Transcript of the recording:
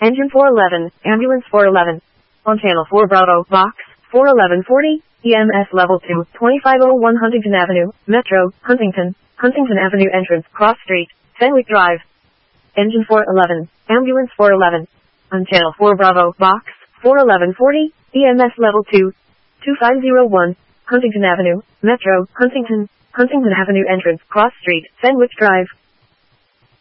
Engine 411, Ambulance 411. On Channel 4 Bravo, Box 41140, EMS Level 2, 2501 Huntington Avenue, Metro, Huntington, Huntington Avenue Entrance, Cross Street, Fenwick Drive. Engine 411, Ambulance 411. On Channel 4 Bravo, Box 41140, EMS Level 2, 2501, Huntington Avenue, Metro, Huntington, Huntington Avenue Entrance, Cross Street, Fenwick Drive.